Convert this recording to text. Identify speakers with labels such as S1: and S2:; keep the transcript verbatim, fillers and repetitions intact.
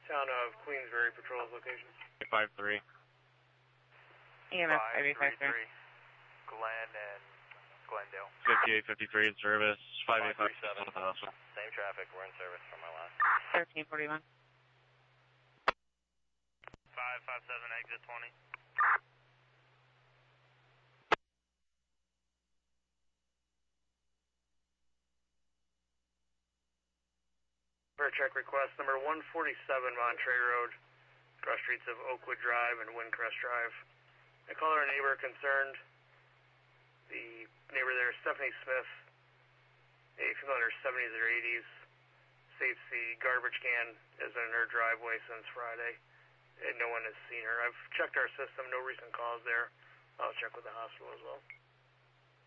S1: Town of Queensbury patrols location.
S2: five three.
S3: E M S five eight five three.
S4: Glen and Glendale.
S2: fifty-eight fifty-three in service. five eight five seven.
S4: Same traffic, we're in service from my last.
S3: thirteen forty-one.
S4: five five seven, exit twenty.
S1: For check request number one forty-seven Monterey Road, cross streets of Oakwood Drive and Windcrest Drive. I call our neighbor concerned. The neighbor there is Stephanie Smith, a female in her seventies or eighties, states the garbage can has been in her driveway since Friday, and no one has seen her. I've checked our system, no recent calls there. I'll check with the hospital as well.